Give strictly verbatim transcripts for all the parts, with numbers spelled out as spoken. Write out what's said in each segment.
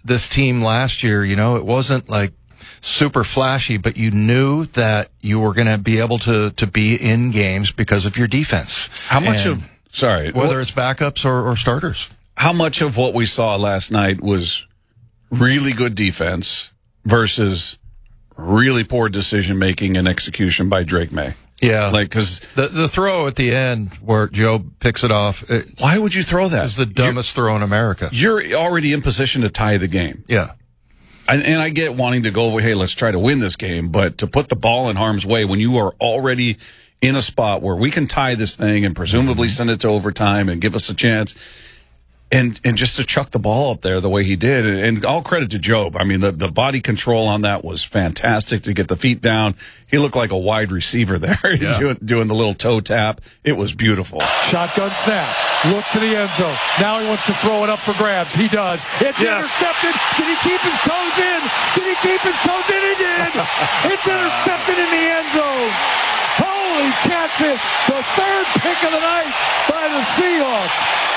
this team last year, you know, it wasn't like super flashy, but you knew that you were going to be able to, to be in games because of your defense. How much and of, sorry, whether what, it's backups or, or starters. How much of what we saw last night was really good defense versus really poor decision making and execution by Drake May? Yeah. Like, cause the, the throw at the end where Joe picks it off. It, why would you throw that? It was the dumbest you're, throw in America. You're already in position to tie the game. Yeah. And, and I get wanting to go, hey, let's try to win this game, but to put the ball in harm's way when you are already in a spot where we can tie this thing and presumably send it to overtime and give us a chance, and and just to chuck the ball up there the way he did, and, and all credit to Job. I mean, the, the body control on that was fantastic to get the feet down. He looked like a wide receiver there, yeah. doing, doing the little toe tap. It was beautiful. Shotgun snap. Looks to the end zone. Now he wants to throw it up for grabs. He does. It's yes. intercepted. Did he keep his toes in? Did he keep his toes in? He did. It's intercepted in the end zone. Holy catfish. The third pick of the night by the Seahawks.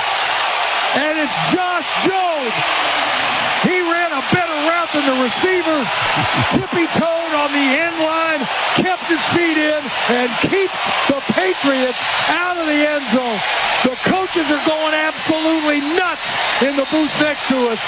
And it's Josh Jobe. He ran a better route than the receiver. Tippy-toed on the end line, kept his feet in, and keeps the Patriots out of the end zone. The coaches are going absolutely nuts in the booth next to us.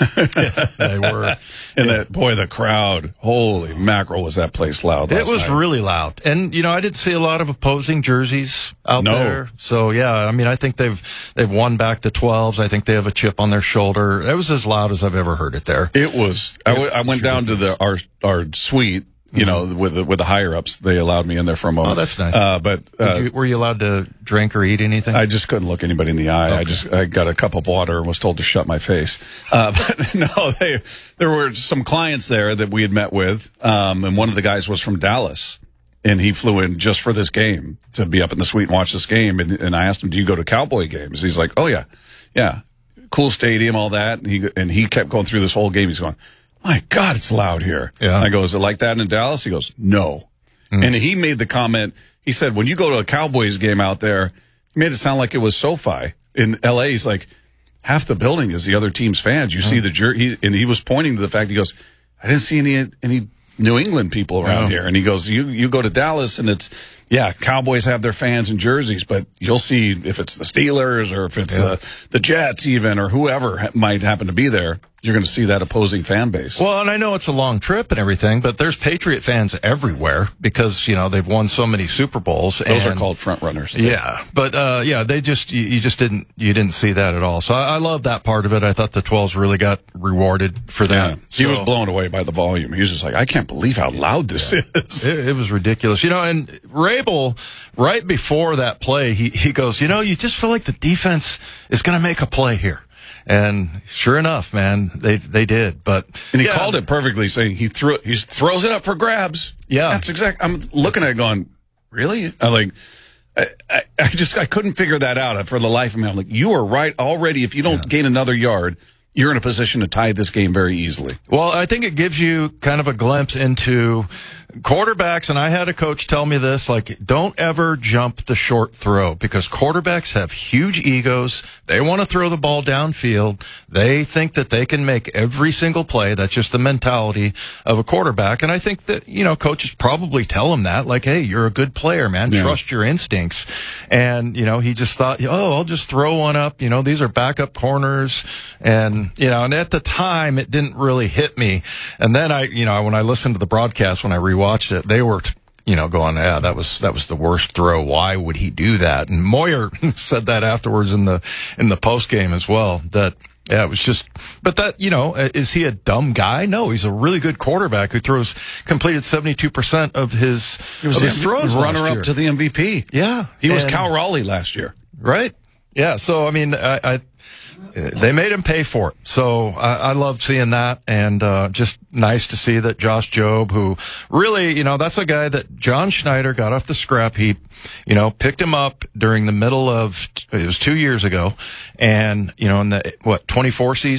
They were. And that, boy, the crowd, holy mackerel, was that place loud last It was night. really loud. And, you know, I didn't see a lot of opposing jerseys out no. there. So, yeah, I mean, I think they've they've won back the twelves. I think they have a chip on their shoulder. It was as loud as I've ever heard it there. It was. I, w- I went down to the our our suite. You know, mm-hmm. with the, with the higher ups, they allowed me in there for a moment. Oh, that's nice. Uh, but uh, you, were you allowed to drink or eat anything? I just couldn't look anybody in the eye. Okay. I just I got a cup of water and was told to shut my face. Uh, but no, they there were some clients there that we had met with, um, and one of the guys was from Dallas, and he flew in just for this game to be up in the suite and watch this game. And, and I asked him, "Do you go to Cowboy games?" He's like, "Oh yeah, yeah, cool stadium, all that." And he and he kept going through this whole game. He's going, my God, it's loud here. Yeah. And I go, is it like that in Dallas? He goes, no. Mm. And he made the comment, he said, when you go to a Cowboys game out there, he made it sound like it was SoFi. In L A, he's like, half the building is the other team's fans. You mm. see the jersey, and he was pointing to the fact, he goes, I didn't see any any New England people around oh. here. And he goes, you you go to Dallas, and it's, yeah, Cowboys have their fans and jerseys, but you'll see if it's the Steelers or if it's yeah. uh, the Jets even or whoever ha- might happen to be there, you're going to see that opposing fan base. Well, and I know it's a long trip and everything, but there's Patriot fans everywhere because, you know, they've won so many Super Bowls. Those and, are called front runners. Yeah. But, uh, yeah, they just, you, you just didn't, you didn't see that at all. So I, I love that part of it. I thought the twelves really got rewarded for that. Yeah. He so, was blown away by the volume. He was just like, I can't believe how loud this yeah. is. It, it was ridiculous. You know, and Rabel, right before that play, he, he goes, you know, you just feel like the defense is going to make a play here. And sure enough, man, they they did. But and he yeah. called it perfectly, saying he threw he throws it up for grabs. Yeah, that's exact. I'm looking at it going, really? I like, I, I, I just I couldn't figure that out for the life of me. I'm like, you are right already. If you don't yeah. gain another yard, you're in a position to tie this game very easily. Well, I think it gives you kind of a glimpse into quarterbacks, and I had a coach tell me this, like, don't ever jump the short throw because quarterbacks have huge egos. They want to throw the ball downfield. They think that they can make every single play. That's just the mentality of a quarterback. And I think that, you know, coaches probably tell him that, like, hey, you're a good player, man. Yeah. Trust your instincts. And, you know, he just thought, oh, I'll just throw one up. You know, these are backup corners. And, you know, and at the time, it didn't really hit me. And then I, you know, when I listened to the broadcast, when I rewatched watched it, they were, you know, going, yeah, that was that was the worst throw. Why would he do that? And Moyer said that afterwards in the in the post game as well. That yeah, it was just. But that, you know, is he a dumb guy? No, he's a really good quarterback who throws completed seventy-two percent of his he was of his throws. Runner up to the M V P. Yeah, he was and, Cal Raleigh last year, right? Yeah. So I mean, I. I they made him pay for it. So I, I loved seeing that, and uh, just nice to see that Josh Jobe, who really, you know, that's a guy that John Schneider got off the scrap heap, you know, picked him up during the middle of, it was two years ago, and, you know, in the, what, twenty-four season?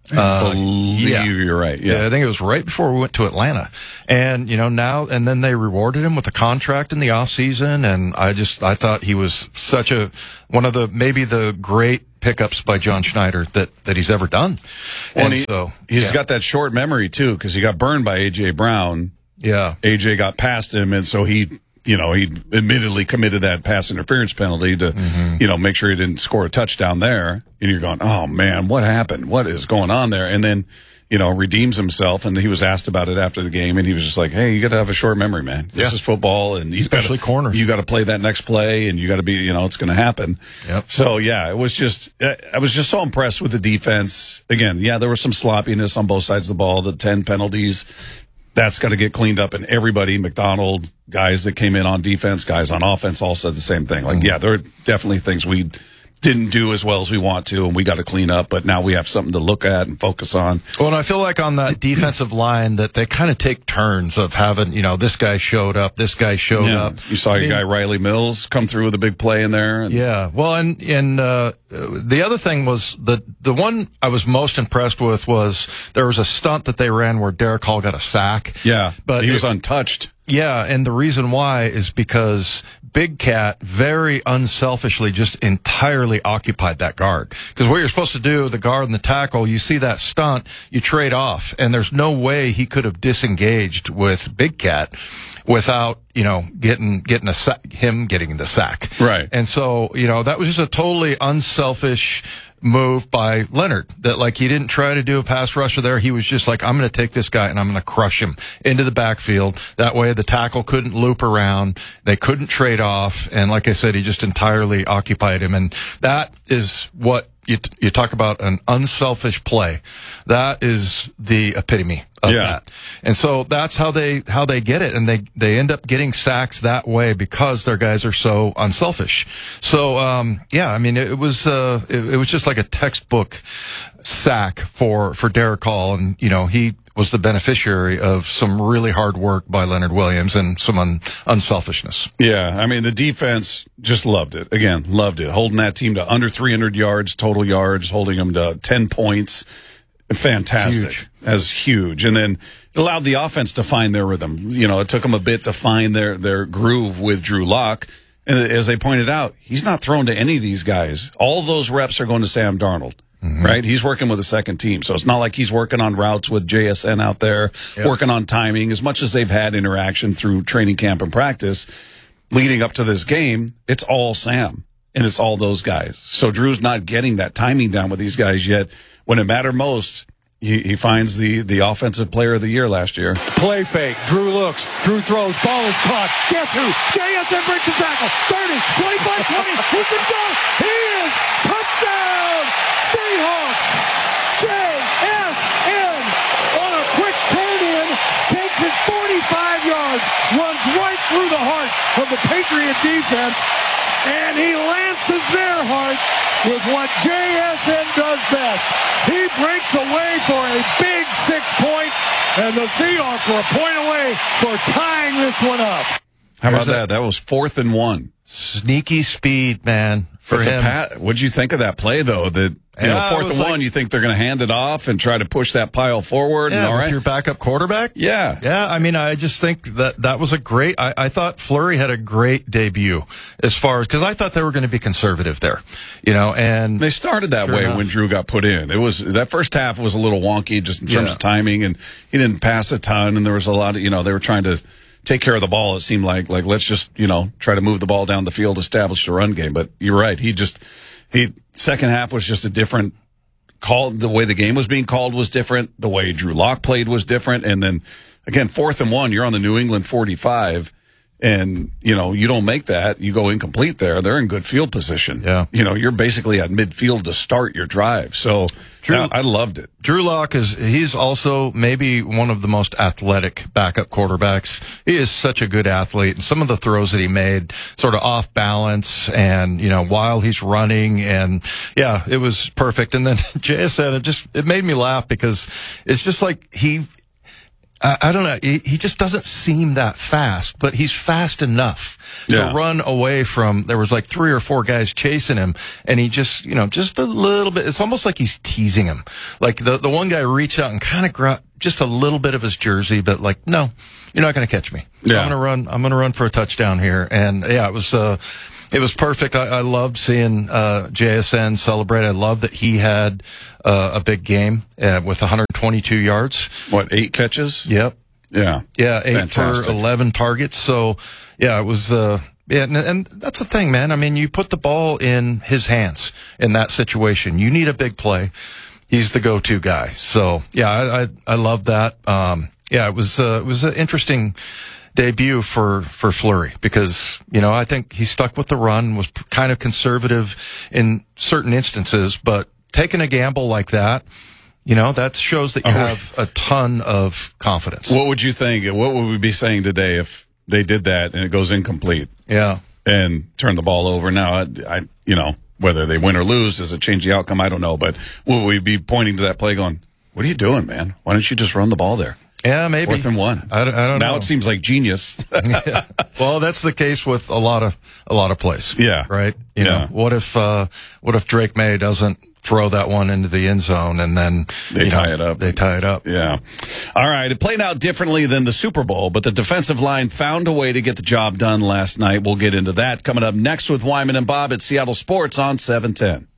I believe yeah. you're right. Yeah. yeah, I think it was right before we went to Atlanta. And, you know, now, and then they rewarded him with a contract in the off season. And I just, I thought he was such a, one of the, maybe the great pickups by John Schneider that, that he's ever done. Well, and he, so he's yeah. got that short memory too, because he got burned by A J Brown. Yeah. A J got past him, and so he, you know, he admittedly committed that pass interference penalty to, mm-hmm. you know, make sure he didn't score a touchdown there. And you're going, oh man, what happened? What is going on there? And then, you know, redeems himself. And he was asked about it after the game, and he was just like, hey, you got to have a short memory, man. This yeah. is football, and especially gotta, corners. You got to play that next play, and you got to be, you know, it's going to happen. Yep. So yeah, it was just, I was just so impressed with the defense. Again, yeah, there was some sloppiness on both sides of the ball. The ten penalties. That's got to get cleaned up, and everybody, McDonald, guys that came in on defense, guys on offense, all said the same thing. Like, mm-hmm. yeah, there are definitely things we didn't do as well as we want to, and we got to clean up, but now we have something to look at and focus on. Well, and I feel like on that defensive line that they kind of take turns of having, you know, this guy showed up, this guy showed yeah. up. You saw I your mean, guy Riley Mills come through with a big play in there. And yeah. Well, and, and, uh, the other thing was the, the one I was most impressed with was there was a stunt that they ran where Derek Hall got a sack. Yeah. But he was it, untouched. Yeah, and the reason why is because Big Cat very unselfishly just entirely occupied that guard. Because what you're supposed to do, the guard and the tackle, you see that stunt, you trade off, and there's no way he could have disengaged with Big Cat without, you know, getting getting a sack, him getting the sack. Right. And so, you know, that was just a totally unselfish move by Leonard, that like he didn't try to do a pass rusher there. He was just like, I'm going to take this guy and I'm going to crush him into the backfield. That way the tackle couldn't loop around. They couldn't trade off. And like I said, he just entirely occupied him. And that is what you, you talk about, an unselfish play. That is the epitome of yeah. that. And so that's how they, how they get it. And they, they end up getting sacks that way because their guys are so unselfish. So, um, yeah, I mean, it was, uh, it, it was just like a textbook sack for, for Derek Hall. And, you know, he was the beneficiary of some really hard work by Leonard Williams and some un, unselfishness. Yeah, I mean, the defense just loved it. Again, loved it. Holding that team to under three hundred yards, total yards, holding them to ten points. Fantastic. Huge. As huge. And then it allowed the offense to find their rhythm. You know, it took them a bit to find their, their groove with Drew Lock. And as they pointed out, he's not thrown to any of these guys. All those reps are going to Sam Darnold. Mm-hmm. Right? He's working with a second team. So it's not like he's working on routes with J S N out there, yep. working on timing. As much as they've had interaction through training camp and practice leading up to this game, it's all Sam. And it's all those guys. So Drew's not getting that timing down with these guys yet. When it mattered most, he, he finds the, the offensive player of the year last year. Play fake. Drew looks. Drew throws. Ball is caught. Guess who? J S N breaks the tackle. thirty, twenty-five, twenty. He can go. He is. Touchdown. Seahawks. J S N on a quick turn in. Takes it forty-five yards. Runs right through the heart of the Patriot defense. And he lances their heart with what J S N does best. He breaks away for a big six points, and the Seahawks were a point away for tying this one up. How about that? That was fourth and one. Sneaky speed, man, for That's him. A pat. What'd you think of that play, though? That you yeah, know, fourth and like, one, you think they're going to hand it off and try to push that pile forward? Yeah, and all with right. your backup quarterback? Yeah. Yeah, I mean, I just think that that was a great, I, I thought Fleury had a great debut as far as, because I thought they were going to be conservative there, you know, and. They started that sure way enough. when Drew got put in. It was, that first half was a little wonky just in terms yeah. of timing, and he didn't pass a ton, and there was a lot of, you know, they were trying to take care of the ball, it seemed like, like, let's just, you know, try to move the ball down the field, establish the run game. But you're right. He just, he, second half was just a different call. The way the game was being called was different. The way Drew Lock played was different. And then again, fourth and one, you're on the New England forty-five. And, you know, you don't make that, you go incomplete there, they're in good field position. Yeah. You know, you're basically at midfield to start your drive. So Drew, I, I loved it. Drew Lock is, he's also maybe one of the most athletic backup quarterbacks. He is such a good athlete, and some of the throws that he made sort of off balance and, you know, while he's running, and yeah, it was perfect. And then J S N, it just, it made me laugh because it's just like he, I, I don't know. He, he just doesn't seem that fast, but he's fast enough Yeah. to run away from, there was like three or four guys chasing him, and he just, you know, just a little bit, it's almost like he's teasing him. Like the, the one guy reached out and kind of grabbed just a little bit of his jersey, but like, no, you're not going to catch me. Yeah. I'm going to run, I'm going to run for a touchdown here. And yeah, it was, uh, it was perfect. I, I loved seeing, uh, J S N celebrate. I love that he had, uh, a big game, uh, with one hundred twenty-two yards. What, eight catches? Yep. Yeah. Yeah, eight Fantastic. for eleven targets. So, yeah, it was, uh, yeah, and, and that's the thing, man. I mean, you put the ball in his hands in that situation. You need a big play. He's the go-to guy. So, yeah, I, I, I love that. Um, yeah, it was, uh, it was an interesting debut for, for Fleury because, you know, I think he stuck with the run, was kind of conservative in certain instances, but taking a gamble like that, you know, that shows that you Oh. have a ton of confidence. What would you think? What would we be saying today if they did that and it goes incomplete Yeah. and turn the ball over? Now, I, I, you know, whether they win or lose, does it change the outcome? I don't know. But will we be pointing to that play going, what are you doing, man? Why don't you just run the ball there? Yeah, maybe. Fourth and one. I, don't- I don't now know. it seems like genius. Yeah. Well, that's the case with a lot of a lot of plays. Yeah. Right. You Yeah. know, what if uh, what if Drake May doesn't throw that one into the end zone and then They you tie know, it up. They tie it up. Yeah. All right. It played out differently than the Super Bowl, but the defensive line found a way to get the job done last night. We'll get into that coming up next with Wyman and Bob at Seattle Sports on seven ten.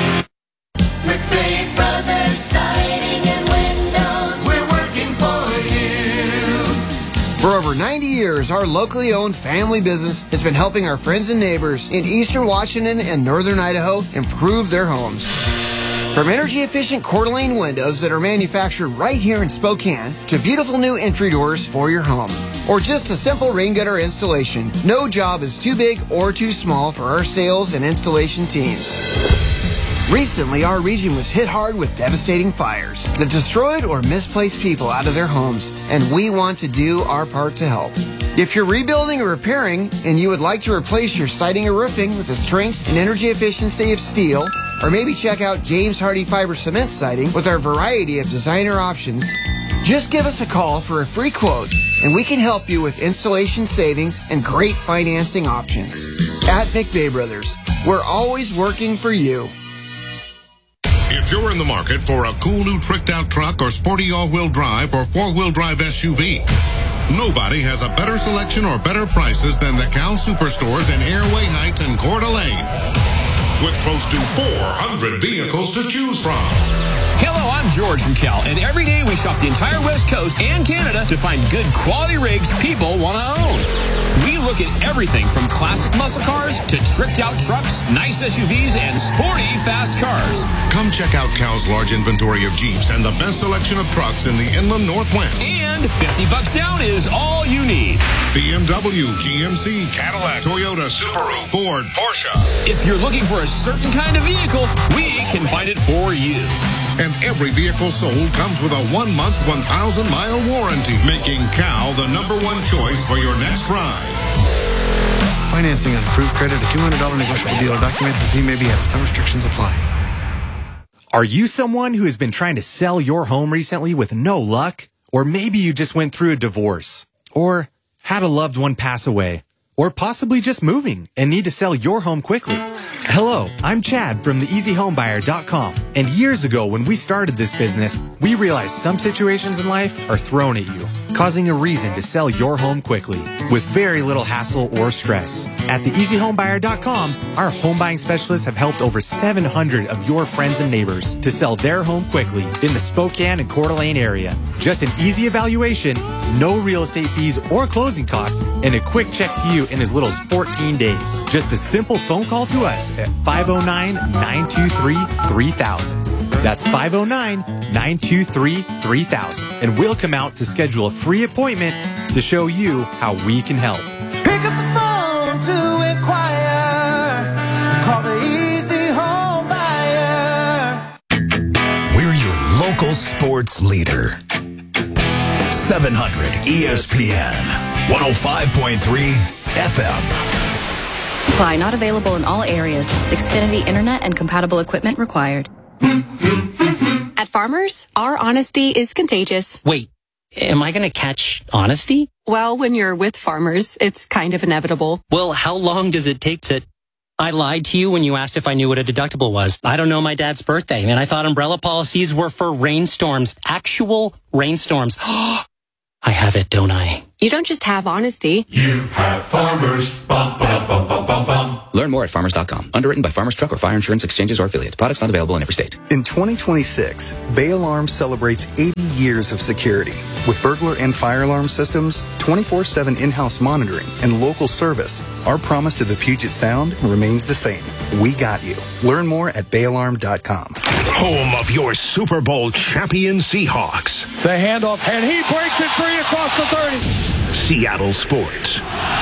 McVeigh Brothers Siding and Windows, we're working for you. For over ninety years, our locally owned family business has been helping our friends and neighbors in eastern Washington and northern Idaho improve their homes. From energy-efficient Coeur d'Alene windows that are manufactured right here in Spokane to beautiful new entry doors for your home. Or just a simple rain gutter installation, no job is too big or too small for our sales and installation teams. Recently, our region was hit hard with devastating fires that destroyed or misplaced people out of their homes, and we want to do our part to help. If you're rebuilding or repairing and you would like to replace your siding or roofing with the strength and energy efficiency of steel, or maybe check out James Hardy Fiber Cement Siding with our variety of designer options, just give us a call for a free quote, and we can help you with installation savings and great financing options. At McVeigh Brothers, we're always working for you. If you're in the market for a cool new tricked-out truck or sporty all-wheel drive or four-wheel drive S U V, nobody has a better selection or better prices than the Cal Superstores in Airway Heights and Coeur d'Alene. With close to four hundred vehicles to choose from. Hello, I'm George from Cal, and every day we shop the entire West Coast and Canada to find good quality rigs people want to own. We look at everything from classic muscle cars to tricked out trucks, nice S U Vs, and sporty fast cars. Come check out Cal's large inventory of Jeeps and the best selection of trucks in the Inland Northwest. And fifty bucks down is all you need. B M W, G M C, Cadillac, Toyota, Subaru, Ford, Porsche. If you're looking for a certain kind of vehicle, we can find it for you. And every vehicle sold comes with a one-month, one thousand mile warranty, making Cal the number one choice for your next ride. Financing on approved credit, a two hundred dollars negotiable deal. Document the fee may be added. Some restrictions apply. Are you someone who has been trying to sell your home recently with no luck? Or maybe you just went through a divorce, or had a loved one pass away, or possibly just moving and need to sell your home quickly. Hello, I'm Chad from the easy home buyer dot com. And years ago when we started this business, we realized some situations in life are thrown at you, causing a reason to sell your home quickly with very little hassle or stress. At the easy home buyer dot com, our home buying specialists have helped over seven hundred of your friends and neighbors to sell their home quickly in the Spokane and Coeur d'Alene area. Just an easy evaluation, no real estate fees or closing costs, and a quick check to you in as little as fourteen days. Just a simple phone call to us at five oh nine, nine two three, three thousand. That's five oh nine, nine two three, three thousand. And we'll come out to schedule a free appointment to show you how we can help. Pick up the phone to inquire. Call the Easy Home Buyer. We're your local sports leader. seven hundred E S P N, one oh five point three F M. Apply not available in all areas. Xfinity Internet and compatible equipment required. At Farmers, our honesty is contagious. Wait, am I going to catch honesty? Well, when you're with farmers, it's kind of inevitable. Well, how long does it take to... I lied to you when you asked if I knew what a deductible was. I don't know my dad's birthday, and I thought umbrella policies were for rainstorms. Actual rainstorms. I have it, don't I? You don't just have honesty. You have farmers. Bum, bum, bum, bum, bum, bum. Learn more at farmers dot com. Underwritten by Farmers Truck or Fire Insurance Exchanges or affiliate. Products not available in every state. In twenty twenty-six, Bay Alarm celebrates eighty years of security. With burglar and fire alarm systems, twenty-four seven in-house monitoring, and local service, our promise to the Puget Sound remains the same. We got you. Learn more at bay alarm dot com. Home of your Super Bowl champion Seahawks. The handoff, and he breaks it free across the thirty. Seattle Sports.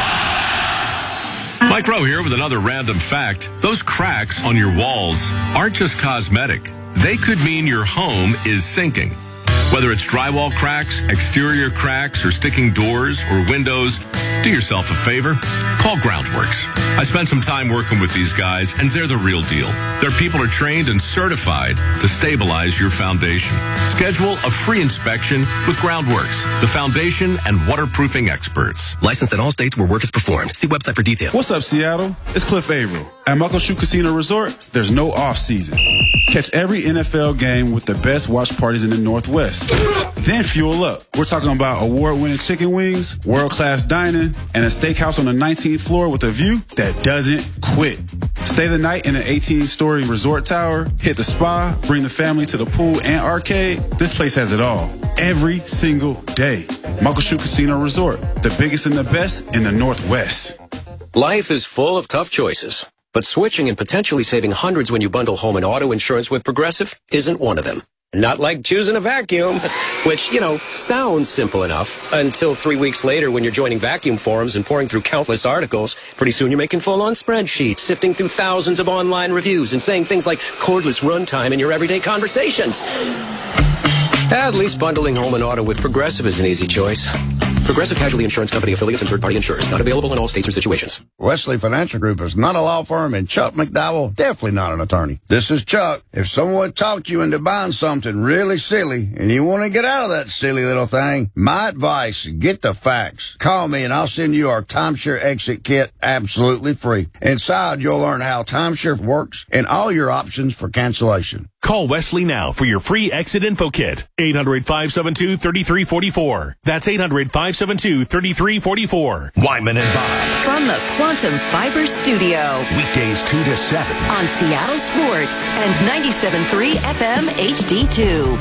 Mike Rowe here with another random fact. Those cracks on your walls aren't just cosmetic. They could mean your home is sinking. Whether it's drywall cracks, exterior cracks, or sticking doors or windows, do yourself a favor. Call Groundworks. I spent some time working with these guys, and they're the real deal. Their people are trained and certified to stabilize your foundation. Schedule a free inspection with Groundworks, the foundation and waterproofing experts. Licensed in all states where work is performed. See website for details. What's up, Seattle? It's Cliff Averill. At Muckleshoot Casino Resort, there's no off-season. Catch every N F L game with the best watch parties in the Northwest. Then fuel up. We're talking about award-winning chicken wings, world-class dining, and a steakhouse on the nineteenth floor with a view that doesn't quit. Stay the night in an eighteen-story resort tower, hit the spa, bring the family to the pool and arcade. This place has it all. Every single day. Muckleshoot Casino Resort, the biggest and the best in the Northwest. Life is full of tough choices, but switching and potentially saving hundreds when you bundle home and auto insurance with Progressive isn't one of them. Not like choosing a vacuum, which, you know, sounds simple enough until three weeks later when you're joining vacuum forums and pouring through countless articles. Pretty soon you're making full-on spreadsheets, sifting through thousands of online reviews and saying things like cordless runtime in your everyday conversations. At least bundling home and auto with Progressive is an easy choice. Progressive Casualty Insurance Company affiliates and third-party insurers. Not available in all states or situations. Wesley Financial Group is not a law firm, and Chuck McDowell definitely not an attorney. This is Chuck. If someone talked you into buying something really silly and you want to get out of that silly little thing, my advice, get the facts. Call me and I'll send you our timeshare exit kit absolutely free. Inside, you'll learn how timeshare works and all your options for cancellation. Call Wesley now for your free exit info kit. eight hundred, five seven two, three three four four. That's eight hundred, five seven two, three three four four. Wyman and Bob. From the Quantum Fiber Studio. Weekdays two to seven. On Seattle Sports and ninety-seven point three F M H D two.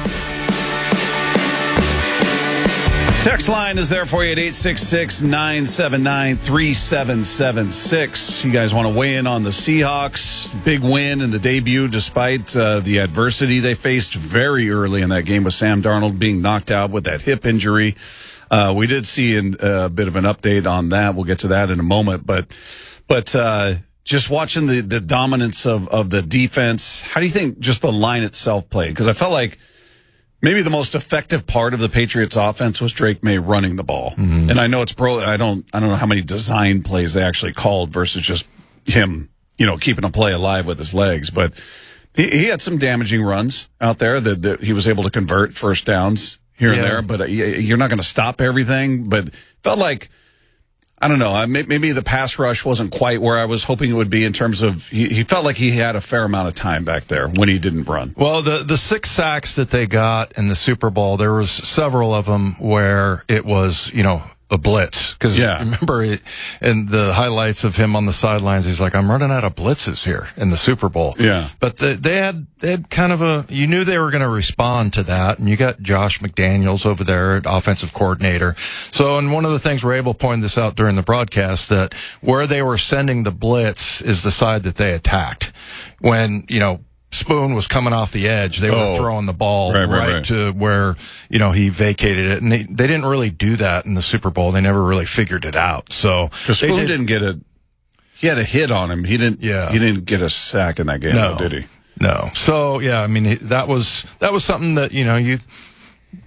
Text line is there for you at eight six six, nine seven nine, three seven seven six. You guys want to weigh in on the Seahawks' big win in the debut despite uh, the adversity they faced very early in that game with Sam Darnold being knocked out with that hip injury. Uh, we did see an, uh, a bit of an update on that. We'll get to that in a moment. But but uh, just watching the, the dominance of, of the defense, how do you think just the line itself played? Because I felt like maybe the most effective part of the Patriots offense was Drake May running the ball. Mm-hmm. And I know it's pro, I don't, I don't know how many design plays they actually called versus just him, you know, keeping a play alive with his legs. But he, he had some damaging runs out there that, that he was able to convert first downs here and yeah. there. But uh, you're not going to stop everything. But it felt like, I don't know, maybe the pass rush wasn't quite where I was hoping it would be in terms of, he, he felt like he had a fair amount of time back there when he didn't run. Well, the, the six sacks that they got in the Super Bowl, there was several of them where it was, you know, a blitz. Because yeah. remember it, in the highlights of him on the sidelines, he's like, I'm running out of blitzes here in the Super Bowl. Yeah. But the, they had they had kind of a, you knew they were going to respond to that. And you got Josh McDaniels over there, offensive coordinator. So, and one of the things we're able to point this out during the broadcast, that where they were sending the blitz is the side that they attacked. When, you know, Spoon was coming off the edge, they oh. were throwing the ball right, right, right, right to where, you know, he vacated it. And they, they didn't really do that in the Super Bowl. They never really figured it out. So Spoon did, didn't get a, he had a hit on him. He didn't, yeah. he didn't get a sack in that game, no, though, did he? No. So, yeah, I mean, that was, that was something that, you know, you,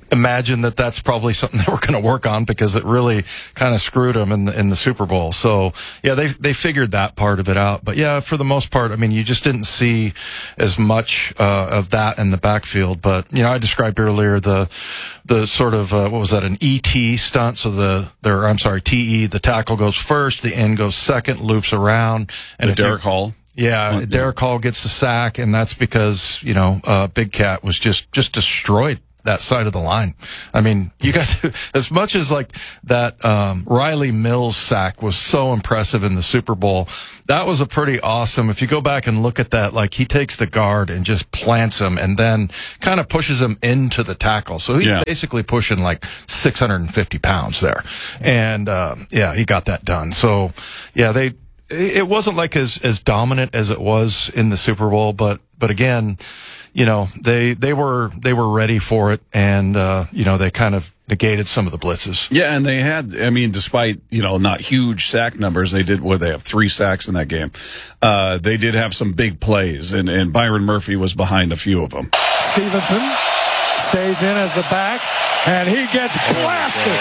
imagine that that's probably something they were going to work on because it really kind of screwed them in the, in the Super Bowl. So yeah, they they figured that part of it out. But yeah, for the most part, I mean, you just didn't see as much uh, of that in the backfield. But you know, I described earlier the the sort of uh, what was that, an E T stunt? So the there, I'm sorry, T E. The tackle goes first, the end goes second, loops around, and the Derek Hall. Yeah, oh, Derek Hall gets the sack, and that's because you know uh, Big Cat was just just destroyed that side of the line. I mean, you got to, as much as like that, um, Riley Mills sack was so impressive in the Super Bowl. That was a pretty awesome, if you go back and look at that, like he takes the guard and just plants him and then kind of pushes him into the tackle. So he's yeah. basically pushing like six hundred fifty pounds there. And, uh, yeah, he got that done. So yeah, they, it wasn't like as, as dominant as it was in the Super Bowl, but, but again, you know, they, they were, they were ready for it. And, uh, you know, they kind of negated some of the blitzes. Yeah. And they had, I mean, despite, you know, not huge sack numbers, they did, what, they have three sacks in that game. Uh, they did have some big plays, and, and Byron Murphy was behind a few of them. Stevenson stays in as the back, and he gets blasted.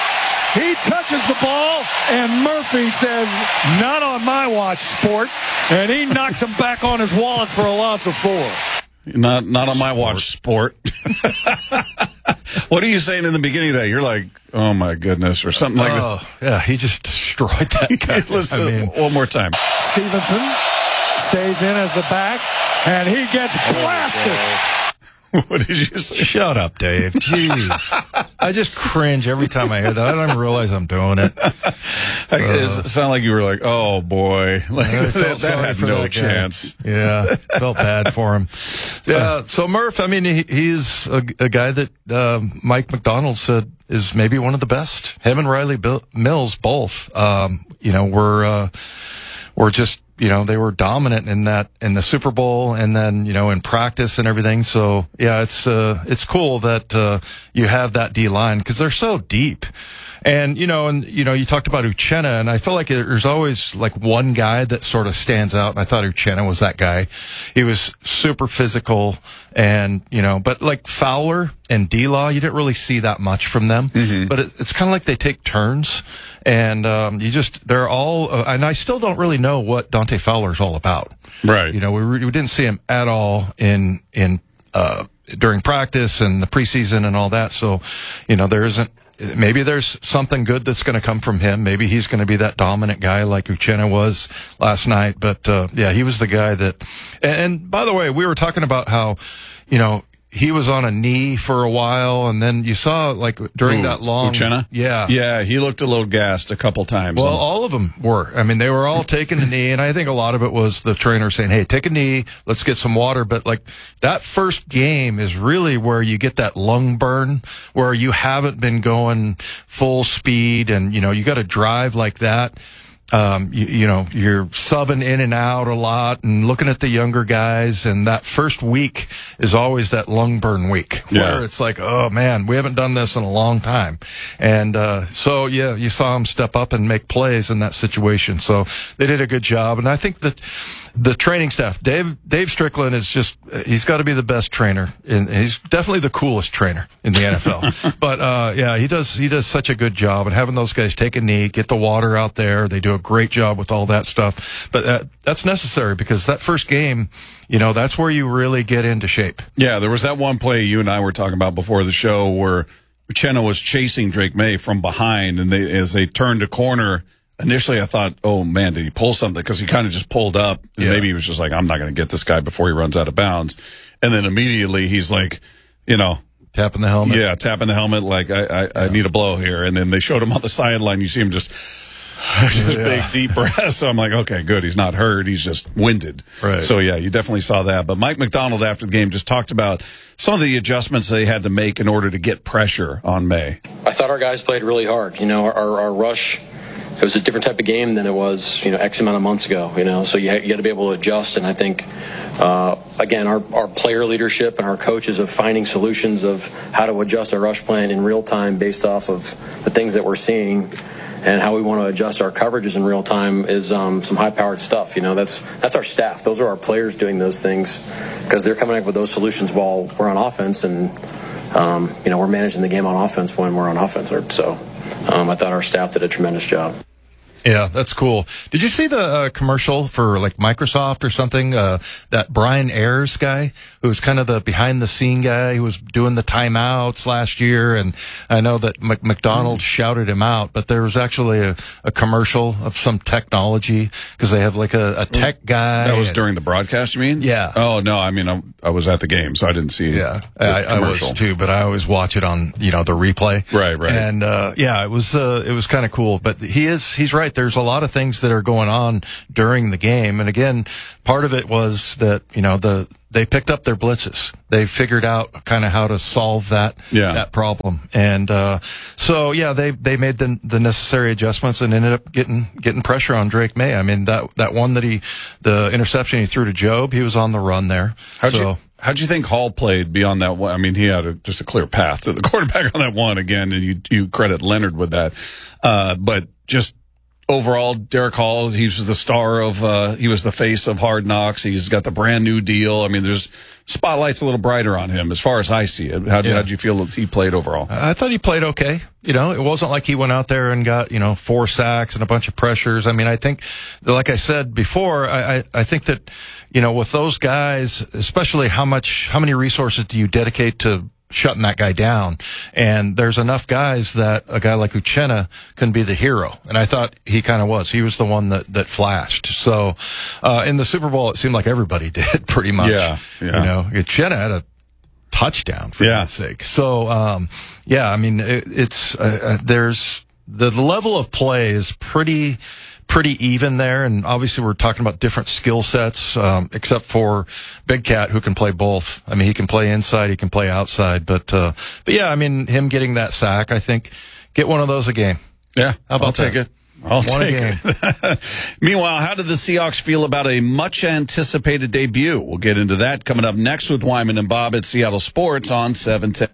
He touches the ball, and Murphy says, "Not on my watch, sport," and he knocks him back on his wallet for a loss of four. Not not on my watch, sport. What are you saying in the beginning of that? You're like, oh my goodness, or something like oh, that. Yeah, he just destroyed that guy. Listen, I mean, one more time. Stevenson stays in as the back, and he gets blasted. What did you say? Shut up, Dave. Jeez. I just cringe every time I hear that. I don't even realize I'm doing it. Uh, it sounded like you were like, oh, boy. Like, that, that had no that chance. Yeah, felt bad for him. Yeah, so Murph, I mean, he, he's a, a guy that uh, Mike McDonald said is maybe one of the best. Him and Riley Bill, Mills both, um, you know, were, uh, were just, you know, they were dominant in that, in the Super Bowl, and then, you know, in practice and everything. So yeah, it's, uh, it's cool that, uh, you have that D line because they're so deep. And, you know, and, you know, you talked about Uchenna, and I feel like there's always like one guy that sort of stands out. And I thought Uchenna was that guy. He was super physical, and, you know, but like Fowler and D-Law, you didn't really see that much from them. Mm-hmm. But it, it's kind of like they take turns, and, um, you just, they're all, uh, and I still don't really know what Dante Fowler's all about. Right. You know, we, we didn't see him at all in, in, uh, during practice and the preseason and all that. So, you know, there isn't, maybe there's something good that's going to come from him. Maybe he's going to be that dominant guy like Uchenna was last night. But, uh, yeah, he was the guy that, and, and by the way, we were talking about how, you know, he was on a knee for a while, and then you saw, like, during Ooh, that long... Uchenna? Yeah. Yeah, he looked a little gassed a couple times. Well, all of them were. I mean, they were all taking a knee, and I think a lot of it was the trainer saying, hey, take a knee, let's get some water. But, like, that first game is really where you get that lung burn, where you haven't been going full speed, and, you know, you got to drive like that. Um, you, you know, you're subbing in and out a lot and looking at the younger guys. And that first week is always that lung burn week where yeah. it's like, oh man, we haven't done this in a long time. And, uh, so yeah, you saw them step up and make plays in that situation. So they did a good job. And I think that the training staff, Dave, Dave Strickland is just, he's got to be the best trainer. And he's definitely the coolest trainer in the N F L. But, uh, yeah, he does, he does such a good job. And having those guys take a knee, get the water out there. They do a great job with all that stuff. But uh, that's necessary because that first game, you know, that's where you really get into shape. Yeah, there was that one play you and I were talking about before the show where Uchenna was chasing Drake May from behind, and they, as they turned a corner, initially I thought, oh man, did he pull something? Because he kind of just pulled up, and yeah. maybe he was just like, I'm not going to get this guy before he runs out of bounds. And then immediately he's like, you know, tapping the helmet. Yeah, tapping the helmet like, I, I, yeah. I need a blow here. And then they showed him on the sideline. You see him just... just yeah. big, deep breaths. So I'm like, okay, good. He's not hurt. He's just winded. Right. So, yeah, you definitely saw that. But Mike McDonald, after the game, just talked about some of the adjustments they had to make in order to get pressure on May. I thought our guys played really hard. You know, our, our rush, it was a different type of game than it was, you know, X amount of months ago, you know. So you, you got to be able to adjust. And I think, uh, again, our, our player leadership and our coaches of finding solutions of how to adjust our rush plan in real time based off of the things that we're seeing and how we want to adjust our coverages in real time is um, some high-powered stuff. You know, that's that's our staff. Those are our players doing those things because they're coming up with those solutions while we're on offense. And um, you know, we're managing the game on offense when we're on offense. Or, so um, I thought our staff did a tremendous job. Yeah, that's cool. Did you see the uh, commercial for like Microsoft or something? Uh, that Brian Ayers guy, who was kind of the behind the scene guy, who was doing the timeouts last year. And I know that Mc- McDonald's mm. shouted him out, but there was actually a, a commercial of some technology because they have like a, a tech guy. That was and, during the broadcast, you mean? Yeah. Oh, no, I mean, I, I was at the game, so I didn't see Yeah, I, I was too, but I always watch it on, you know, the replay. Right, right. And, uh, yeah, it was, uh, it was kind of cool, but he is, he's right. There's a lot of things that are going on during the game. And again, part of it was that, you know, the, they picked up their blitzes. They figured out kind of how to solve that, yeah. that problem. And, uh, so yeah, they, they made the, the necessary adjustments and ended up getting, getting pressure on Drake May. I mean, that, that one that he, the interception he threw to Job, he was on the run there. How'd so, you, how'd you think Hall played beyond that one? I mean, he had a, just a clear path to the quarterback on that one again, and you, you credit Leonard with that. Uh, but just, overall, Derek Hall, he was the star of, uh, he was the face of Hard Knocks. He's got the brand new deal. I mean, there's spotlight's a little brighter on him as far as I see it. How did yeah. you feel that he played overall? I thought he played okay. You know, it wasn't like he went out there and got, you know, four sacks and a bunch of pressures. I mean, I think, like I said before, I, I, I think that, you know, with those guys, especially how much, how many resources do you dedicate to shutting that guy down? And there's enough guys that a guy like Uchenna can be the hero. And I thought he kind of was. He was the one that, that flashed. So, uh, in the Super Bowl, it seemed like everybody did pretty much. Yeah. yeah. You know, Uchenna had a touchdown for yeah. God's sake. So, um, yeah, I mean, it, it's, uh, uh, there's the, the level of play is pretty, pretty even there, and obviously we're talking about different skill sets, um, except for Big Cat, who can play both. I mean, he can play inside, he can play outside, but uh, but yeah, I mean, him getting that sack, I think, get one of those a game. Yeah, how about I'll take that? it. I'll one take a game. it. Meanwhile, how did the Seahawks feel about a much anticipated debut? We'll get into that coming up next with Wyman and Bob at Seattle Sports on seven ten.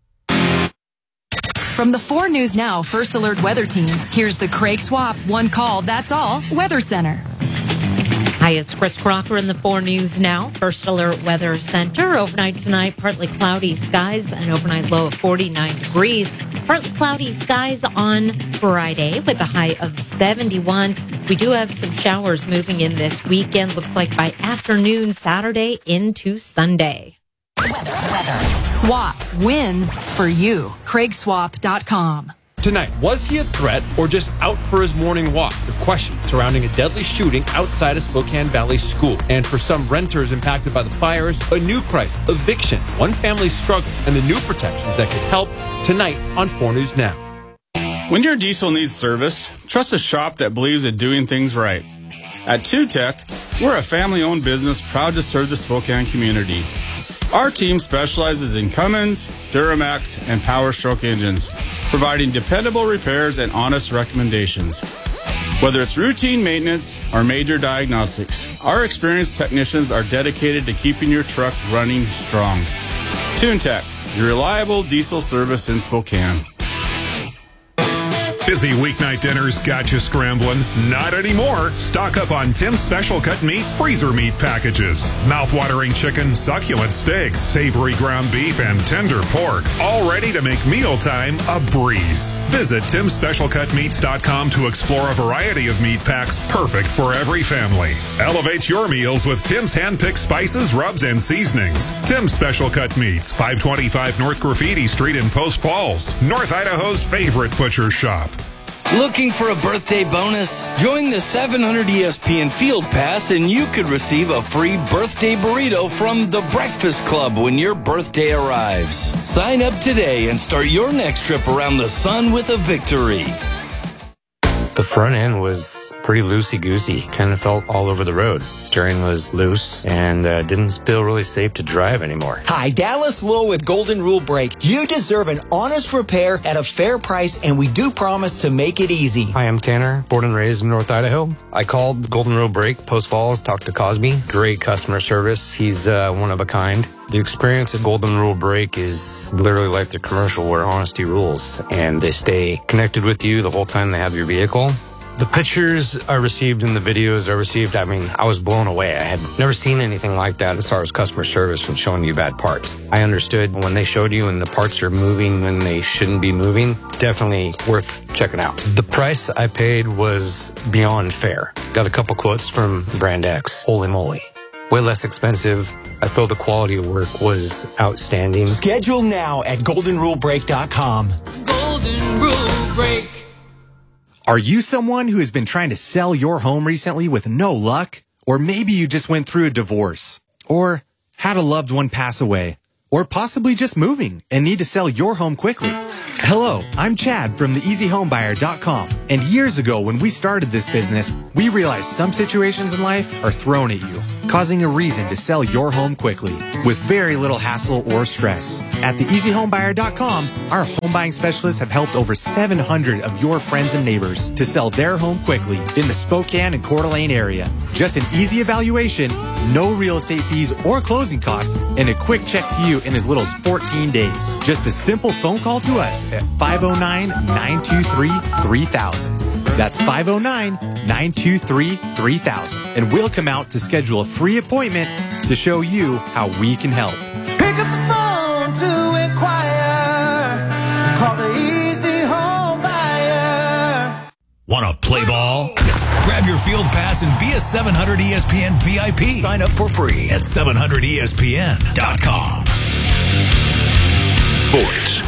From the four News Now First Alert Weather Team, here's the Craig Swap One Call, That's All Weather Center. Hi, it's Chris Crocker in the four News Now First Alert Weather Center. Overnight tonight, partly cloudy skies, an overnight low of forty-nine degrees. Partly cloudy skies on Friday with a high of seventy-one. We do have some showers moving in this weekend. Looks like by afternoon Saturday into Sunday. Weather, weather. Swap wins for you. Craig Swap dot com. Tonight, was he a threat or just out for his morning walk? The question surrounding a deadly shooting outside a Spokane Valley school. And for some renters impacted by the fires, a new crisis, eviction, one family struggle, and the new protections that could help tonight on four News Now. When your diesel needs service, trust a shop that believes in doing things right. At two Tech, we're a family-owned business proud to serve the Spokane community. Our team specializes in Cummins, Duramax, and Power Stroke engines, providing dependable repairs and honest recommendations. Whether it's routine maintenance or major diagnostics, our experienced technicians are dedicated to keeping your truck running strong. TuneTech, your reliable diesel service in Spokane. Busy weeknight dinners got you scrambling? Not anymore. Stock up on Tim's Special Cut Meats freezer meat packages. Mouth-watering chicken, succulent steaks, savory ground beef, and tender pork. All ready to make mealtime a breeze. Visit Tims Special Cut Meats dot com to explore a variety of meat packs perfect for every family. Elevate your meals with Tim's hand-picked spices, rubs, and seasonings. Tim's Special Cut Meats, five twenty-five North Graffiti Street in Post Falls, North Idaho's favorite butcher shop. Looking for a birthday bonus? Join the seven hundred E S P N Field Pass and you could receive a free birthday burrito from The Breakfast Club when your birthday arrives. Sign up today and start your next trip around the sun with a victory. The front end was pretty loosey-goosey. Kind of felt all over the road. Steering was loose and uh, didn't feel really safe to drive anymore. Hi, Dallas Lowe with Golden Rule Brake. You deserve an honest repair at a fair price, and we do promise to make it easy. Hi, I'm Tanner, born and raised in North Idaho. I called Golden Rule Brake, Post Falls, talked to Cosby. Great customer service. He's uh, one of a kind. The experience at Golden Rule Brake is literally like the commercial where honesty rules, and they stay connected with you the whole time they have your vehicle. The pictures I received and the videos I received, I mean, I was blown away. I had never seen anything like that as far as customer service and showing you bad parts. I understood when they showed you and the parts are moving when they shouldn't be moving, definitely worth checking out. The price I paid was beyond fair. Got a couple quotes from Brand X. Holy moly. Way less expensive. I feel the quality of work was outstanding. Schedule now at golden rule break dot com. Golden Rule Break. Are you someone who has been trying to sell your home recently with no luck? Or maybe you just went through a divorce, or had a loved one pass away, or possibly just moving and need to sell your home quickly. Hello, I'm Chad from the easy home buyer dot com. And years ago when we started this business, we realized some situations in life are thrown at you, causing a reason to sell your home quickly with very little hassle or stress. At the easy home buyer dot com, our home buying specialists have helped over seven hundred of your friends and neighbors to sell their home quickly in the Spokane and Coeur d'Alene area. Just an easy evaluation, no real estate fees or closing costs, and a quick check to you in as little as fourteen days. Just a simple phone call to us at five oh nine, nine two three, three thousand. That's five oh nine, nine two three, three thousand. And we'll come out to schedule a free appointment to show you how we can help. Pick up the phone to inquire. Call the Easy Home Buyer. Want to play ball? Grab your field pass and be a seven hundred E S P N V I P. Sign up for free at seven hundred E S P N dot com. Sports.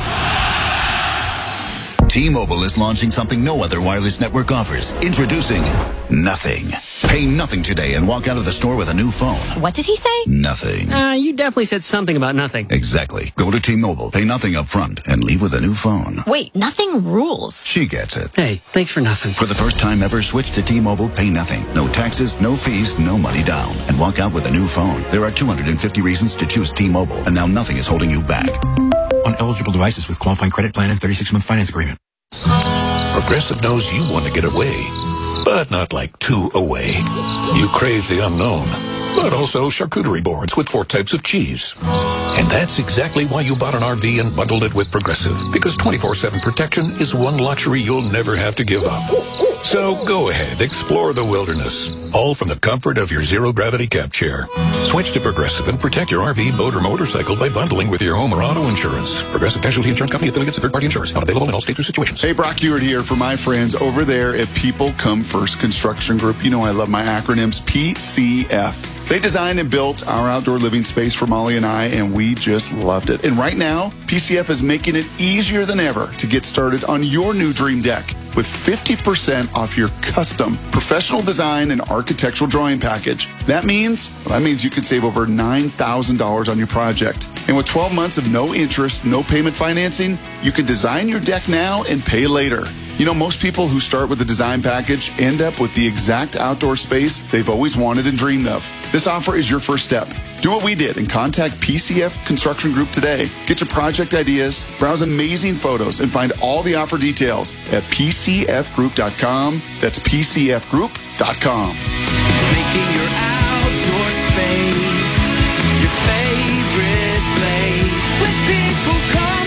T-Mobile is launching something no other wireless network offers. Introducing Nothing. Pay nothing today and walk out of the store with a new phone. What did he say? Nothing. Uh, you definitely said something about nothing. Exactly. Go to T-Mobile, pay nothing up front, and leave with a new phone. Wait, nothing rules. She gets it. Hey, thanks for nothing. For the first time ever, switch to T-Mobile, pay nothing. No taxes, no fees, no money down. And walk out with a new phone. There are two hundred fifty reasons to choose T-Mobile, and now nothing is holding you back. On eligible devices with qualifying credit plan and thirty-six month finance agreement. Progressive knows you want to get away, but not like two away. You crave the unknown, but also charcuterie boards with four types of cheese. And that's exactly why you bought an R V and bundled it with Progressive, because twenty-four seven protection is one luxury you'll never have to give up. So go ahead, explore the wilderness, all from the comfort of your zero-gravity cab chair. Switch to Progressive and protect your R V, boat, or motorcycle by bundling with your home or auto insurance. Progressive Casualty Insurance Company, affiliates of third-party insurers. Not available in all states or situations. Hey, Brock Ewart here for my friends over there at People Come First Construction Group. You know I love my acronyms, P C F. They designed and built our outdoor living space for Molly and I, and we just loved it. And right now, P C F is making it easier than ever to get started on your new dream deck with fifty percent off your custom professional design and architectural drawing package. That means, well, that means you can save over nine thousand dollars on your project. And with twelve months of no interest, no payment financing, you can design your deck now and pay later. You know, most people who start with a design package end up with the exact outdoor space they've always wanted and dreamed of. This offer is your first step. Do what we did and contact P C F Construction Group today. Get your project ideas, browse amazing photos, and find all the offer details at P C F group dot com. That's P C F group dot com. Making your outdoor space your favorite place. Let people come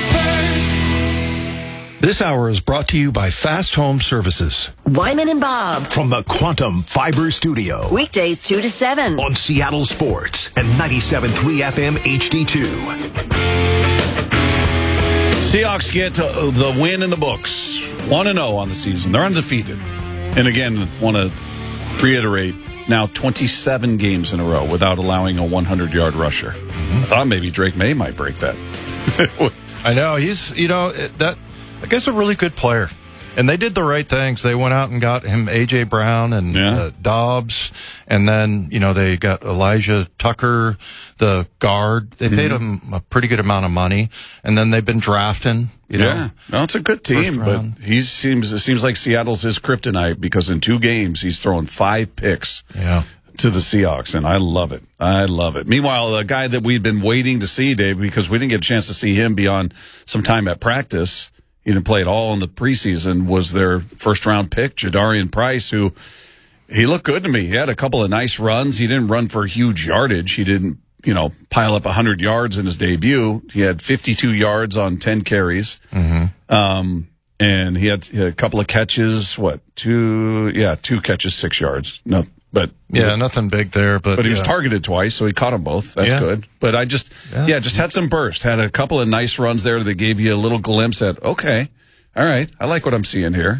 first. This hour is brought to you by Fast Home Services. Wyman and Bob. From the Quantum Fiber Studio. Weekdays two to seven. On Seattle Sports and ninety-seven point three F M H D two. Seahawks get uh, the win in the books. one and oh on the season. They're undefeated. And again, want to reiterate, now twenty-seven games in a row without allowing a hundred-yard rusher. Mm-hmm. I thought maybe Drake May might break that. I know. He's, you know, that I guess a really good player. And they did the right things. They went out and got him A J. Brown and yeah. uh, Dobbs. And then, you know, they got Elijah Tucker, the guard. They paid mm-hmm. him a pretty good amount of money. And then they've been drafting, you know. Yeah, no, it's a good team. But he seems, it seems like Seattle's his kryptonite because in two games he's thrown five picks. Yeah. To the Seahawks, and I love it. I love it. Meanwhile, a guy that we'd been waiting to see, Dave, because we didn't get a chance to see him beyond some time at practice, he didn't play at all in the preseason, was their first-round pick, Jadarian Price, who he looked good to me. He had a couple of nice runs. He didn't run for huge yardage. He didn't, you know, pile up one hundred yards in his debut. He had fifty-two yards on ten carries. Mm-hmm. Um and he had, he had a couple of catches. What two? Yeah, two catches, six yards. No, but yeah, nothing big there. But but he yeah. was targeted twice, so he caught them both. That's Yeah. good. But I just Yeah. yeah. just had some burst. Had a couple of nice runs there that gave you a little glimpse at okay, all right, I like what I'm seeing here.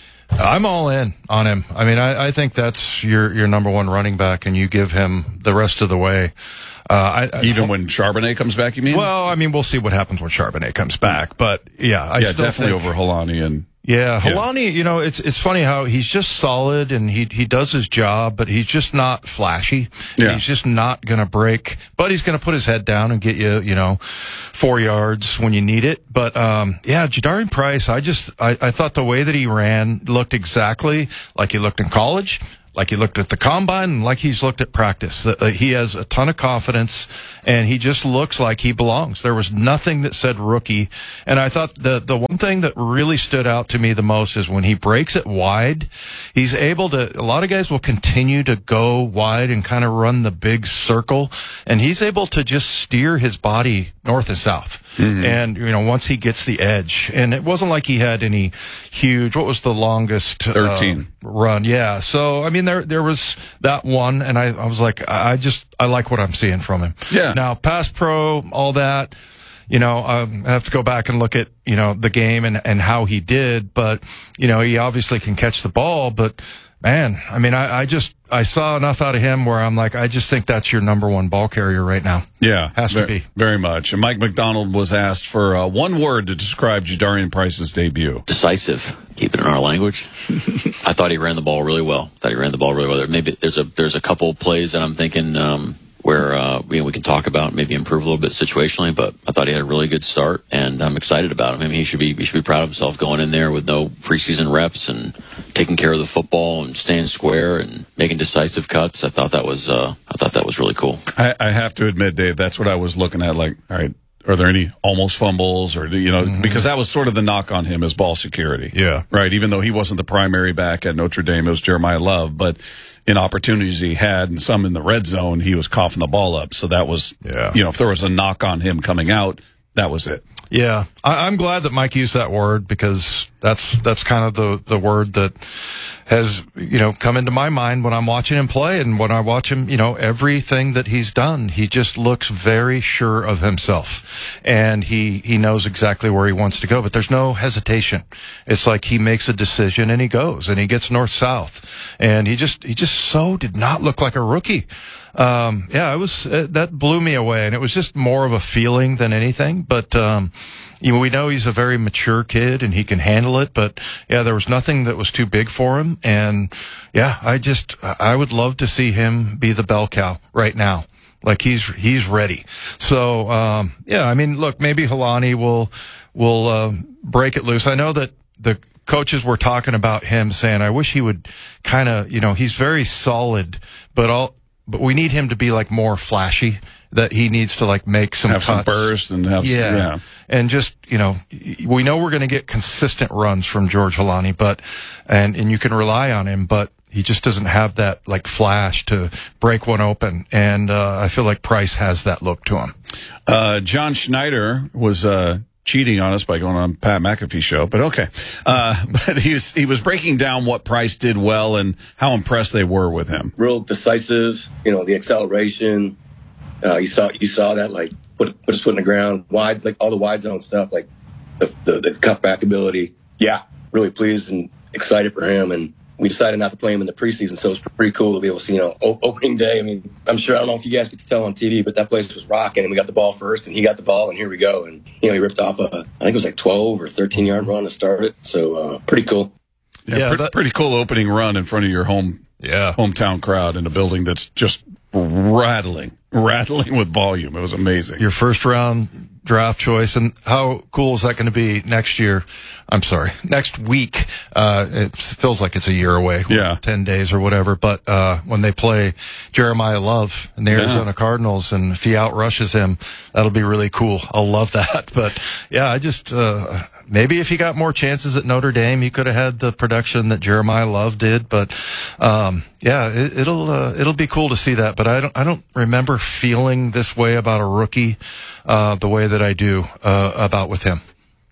I'm all in on him. I mean, I, I think that's your your number one running back, and you give him the rest of the way. Uh, I, Even I, when Charbonnet comes back, you mean? Well, I mean, we'll see what happens when Charbonnet comes back, but yeah, I yeah, still definitely think, over Helani and. Yeah, Helani, you know, it's it's funny how he's just solid and he he does his job, but he's just not flashy. Yeah. He's just not going to break, but he's going to put his head down and get you, you know, four yards when you need it. But um yeah, Jadarian Price, I just I, I thought the way that he ran looked exactly like he looked in college, like he looked at the combine, and like he's looked at practice. That uh, he has a ton of confidence, and he just looks like he belongs. There was nothing that said rookie, and I thought the the one thing that really stood out to me the most is when he breaks it wide, he's able to. A lot of guys will continue to go wide and kind of run the big circle, and he's able to just steer his body north and south. Mm-hmm. And, you know, once he gets the edge, and it wasn't like he had any huge, what was the longest thirteen uh, run? Yeah. So, I mean, there, there was that one, and I, I was like, I just, I like what I'm seeing from him. Yeah. Now, pass pro, all that, you know, um, I have to go back and look at, you know, the game and, and how he did, but, you know, he obviously can catch the ball, but man, I mean, I, I just, I saw enough out of him where I'm like, I just think that's your number one ball carrier right now. Yeah. Has to very, be. Very much. And Mike McDonald was asked for uh, one word to describe Jadarian Price's debut. Decisive. Keep it in our language. I thought he ran the ball really well. I thought he ran the ball really well. There, maybe there's a, there's a couple plays that I'm thinking, um, where uh, you know, we can talk about maybe improve a little bit situationally, but I thought he had a really good start, and I'm excited about him. I mean, he should be he should be proud of himself going in there with no preseason reps and taking care of the football and staying square and making decisive cuts. I thought that was uh, I thought that was really cool. I, I have to admit, Dave, that's what I was looking at. Like, all right, are there any almost fumbles, or you know, mm-hmm. because that was sort of the knock on him, is ball security. Yeah, right. Even though he wasn't the primary back at Notre Dame, it was Jeremiah Love, but in opportunities he had, and some in the red zone, he was coughing the ball up. So that was, yeah. you know, if there was a knock on him coming out, that was it. Yeah, I, I'm glad that Mike used that word, because that's that's kind of the the word that has, you know, come into my mind when I'm watching him play, and when I watch him, you know, everything that he's done, he just looks very sure of himself, and he he knows exactly where he wants to go, but there's no hesitation. It's like he makes a decision and he goes, and he gets north south, and he just he just so did not look like a rookie. Um, yeah, it was, uh, that blew me away, and it was just more of a feeling than anything. But, um, you know, we know he's a very mature kid and he can handle it, but yeah, there was nothing that was too big for him. And yeah, I just, I would love to see him be the bell cow right now. Like he's, he's ready. So, um, yeah, I mean, look, maybe Helani will, will, uh, break it loose. I know that the coaches were talking about him saying, I wish he would kind of, you know, he's very solid, but all, but we need him to be like more flashy, that he needs to like make some have cuts. some burst and have yeah. some, yeah. And just, you know, we know we're going to get consistent runs from George Helani, but, and, and you can rely on him, but he just doesn't have that like flash to break one open. And, uh, I feel like Price has that look to him. Uh, John Schneider was, uh, cheating on us by going on Pat McAfee show, but okay. Uh, but he was, he was breaking down what Price did well and how impressed they were with him. Real decisive, you know, the acceleration. Uh, you saw, you saw that, like, put, put his foot in the ground, wide, like all the wide zone stuff, like the, the, the cutback ability. Yeah, really pleased and excited for him. And we decided not to play him in the preseason, so it's pretty cool to be able to see, you know, o- opening day. I mean, I'm sure, I don't know if you guys get to tell on T V, but that place was rocking, and we got the ball first, and he got the ball, and here we go. And, you know, he ripped off a, I think it was like twelve or thirteen yard run to start it. So, uh, pretty cool. Yeah, Yeah, pre- that- pretty cool opening run in front of your home, Yeah. hometown crowd in a building that's just rattling, rattling with volume. It was amazing. Your first round draft choice, and how cool is that going to be next year? I'm sorry, next week. Uh, it feels like it's a year away. Yeah. ten days or whatever. But, uh, when they play Jeremiah Love and the Yeah. Arizona Cardinals, and if he outrushes him, that'll be really cool. I'll love that. But yeah, I just, uh, maybe if he got more chances at Notre Dame, he could have had the production that Jeremiah Love did. But, um, yeah, it, it'll, uh, it'll be cool to see that. But I don't, I don't remember feeling this way about a rookie, uh, the way that I do, uh, about with him.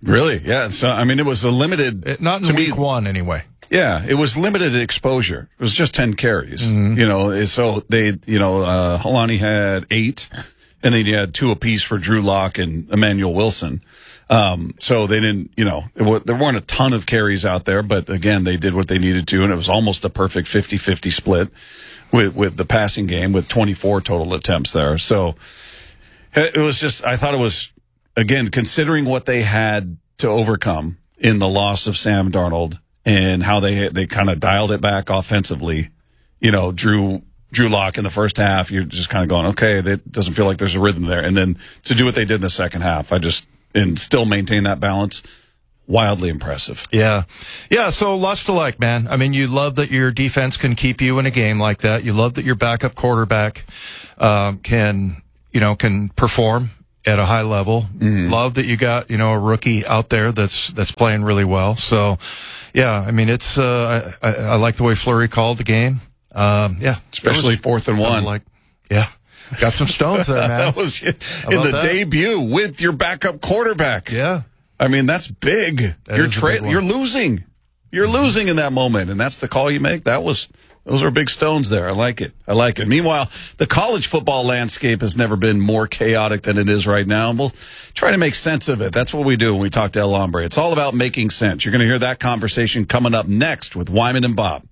Really? Yeah. So, I mean, it was a limited... It, not in to week me, one, anyway. Yeah, it was limited exposure. It was just ten carries. Mm-hmm. You know, so they, you know, uh, Helani had eight, and then you had two apiece for Drew Lock and Emmanuel Wilson. Um, so they didn't, you know, there weren't a ton of carries out there, but again, they did what they needed to, and it was almost a perfect fifty-fifty split with, with the passing game with twenty-four total attempts there. So it was just, I thought it was, again, considering what they had to overcome in the loss of Sam Darnold and how they, they kind of dialed it back offensively, you know, Drew, Drew Lock in the first half, you're just kind of going, okay, that doesn't feel like there's a rhythm there. And then to do what they did in the second half, I just, and still maintain that balance, wildly impressive. Yeah. Yeah, so lots to like, man. I mean, you love that your defense can keep you in a game like that. You love that your backup quarterback um, can, you know, can perform at a high level. Mm-hmm. Love that you got, you know, a rookie out there that's that's playing really well. So, yeah, I mean, it's uh, I, I, I like the way Fleury called the game. Um, yeah, especially fourth and one. Like, yeah. Got some stones there, man. That was in the that? debut with your backup quarterback. Yeah. I mean, that's big. That you're is a tra- big one. you're losing. You're losing in that moment, and that's the call you make. That was those are big stones there. I like it. I like it. Meanwhile, the college football landscape has never been more chaotic than it is right now, and we'll try to make sense of it. That's what we do when we talk to El Hombre. It's all about making sense. You're going to hear that conversation coming up next with Wyman and Bob.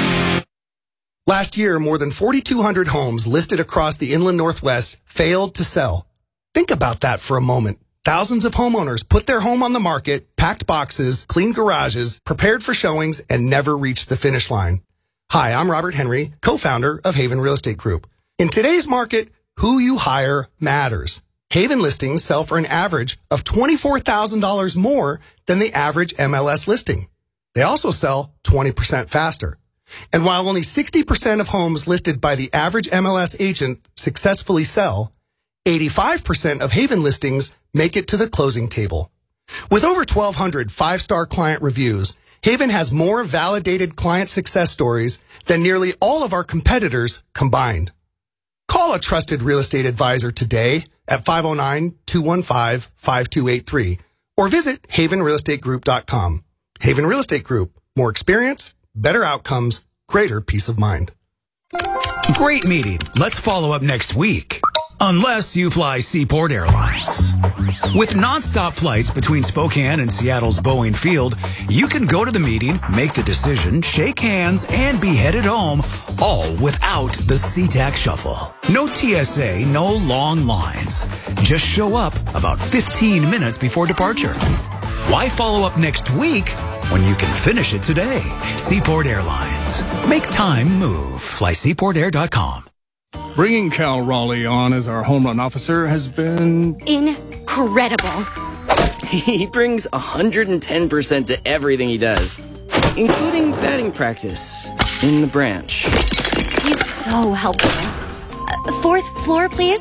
Last year, more than forty-two hundred homes listed across the inland Northwest failed to sell. Think about that for a moment. Thousands of homeowners put their home on the market, packed boxes, cleaned garages, prepared for showings, and never reached the finish line. Hi, I'm Robert Henry, co-founder of Haven Real Estate Group. In today's market, who you hire matters. Haven listings sell for an average of twenty-four thousand dollars more than the average M L S listing. They also sell twenty percent faster. And while only sixty percent of homes listed by the average M L S agent successfully sell, eighty-five percent of Haven listings make it to the closing table. With over twelve hundred five-star client reviews, Haven has more validated client success stories than nearly all of our competitors combined. Call a trusted real estate advisor today at five oh nine, two one five, five two eight three or visit haven real estate group dot com. Haven Real Estate Group. More experience, better outcomes, greater peace of mind. Great meeting. Let's follow up next week. Unless you fly Seaport Airlines. With nonstop flights between Spokane and Seattle's Boeing Field, you can go to the meeting, make the decision, shake hands, and be headed home, all without the SeaTac Shuffle. No T S A, no long lines. Just show up about fifteen minutes before departure. Why follow up next week when you can finish it today? Seaport Airlines. Make time move. Fly seaport air dot com. Bringing Cal Raleigh on as our home run officer has been incredible. He brings one hundred ten percent to everything he does, including batting practice in the branch. He's so helpful. Uh, fourth floor, please.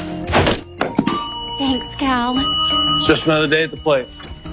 Thanks, Cal. It's just another day at the plate.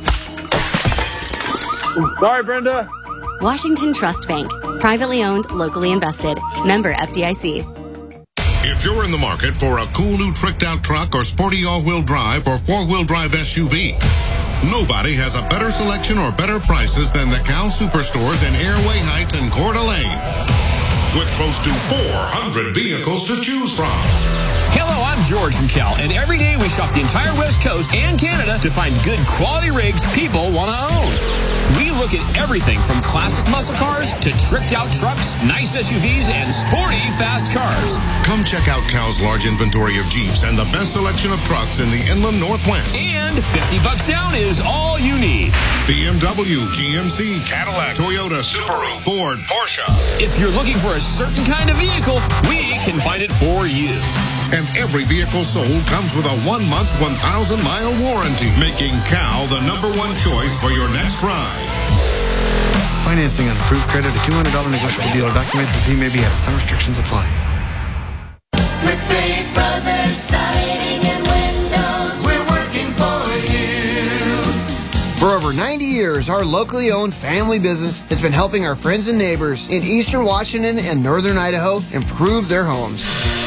Sorry, Brenda. Washington Trust Bank. Privately owned, locally invested. Member F D I C. If you're in the market for a cool new tricked-out truck or sporty all-wheel drive or four-wheel drive S U V, nobody has a better selection or better prices than the Cal Superstores in Airway Heights and Coeur d'Alene. With close to four hundred vehicles to choose from. Hello, I'm George from Cal, and every day we shop the entire West Coast and Canada to find good quality rigs people want to own. We look at everything from classic muscle cars to tricked-out trucks, nice S U Vs, and sporty fast cars. Come check out Cal's large inventory of Jeeps and the best selection of trucks in the inland Northwest. And fifty bucks down is all you need. B M W, G M C, Cadillac, Toyota, Subaru, Ford, Porsche. If you're looking for a certain kind of vehicle, we can find it for you. And every vehicle sold comes with a one-month, one thousand mile warranty, making Cal the number one choice for your next ride. Financing on approved credit, a two hundred dollars negotiable deal. Documented fee may be added. Some restrictions apply. McVeigh Brothers Siding and Windows, we're working for you. For over ninety years, our locally owned family business has been helping our friends and neighbors in eastern Washington and northern Idaho improve their homes.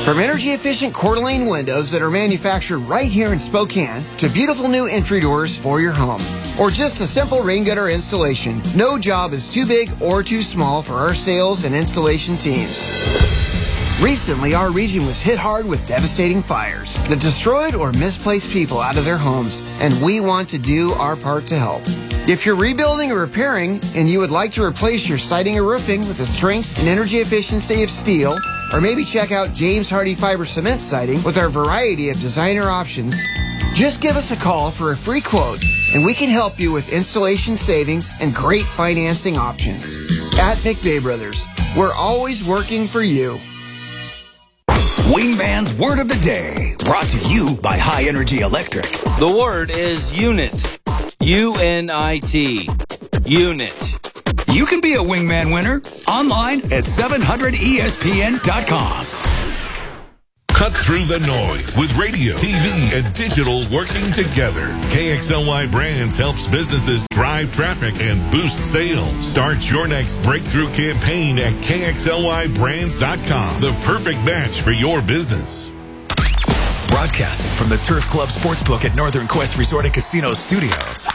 From energy-efficient Coeur d'Alene windows that are manufactured right here in Spokane to beautiful new entry doors for your home. Or just a simple rain gutter installation. No job is too big or too small for our sales and installation teams. Recently, our region was hit hard with devastating fires that destroyed or misplaced people out of their homes, and we want to do our part to help. If you're rebuilding or repairing and you would like to replace your siding or roofing with the strength and energy efficiency of steel, or maybe check out James Hardy Fiber Cement Siding with our variety of designer options, just give us a call for a free quote, and we can help you with installation savings and great financing options. At McVeigh Brothers, we're always working for you. Wingman's Word of the Day, brought to you by High Energy Electric. The word is unit. U N I T. Unit. You can be a Wingman winner online at seven hundred E S P N dot com. Cut through the noise with radio, T V, and digital working together. K X L Y Brands helps businesses drive traffic and boost sales. Start your next breakthrough campaign at K X L Y brands dot com. The perfect match for your business. Broadcasting from the Turf Club Sportsbook at Northern Quest Resort and Casino Studios.